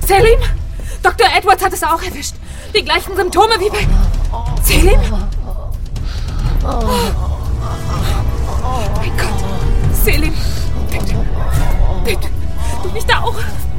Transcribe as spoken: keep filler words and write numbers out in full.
Selim? Doktor Edwards hat es auch erwischt. Die gleichen Symptome wie bei... Selim? Oh. Mein Gott. Selim, bitte. Bitte. Du nicht auch.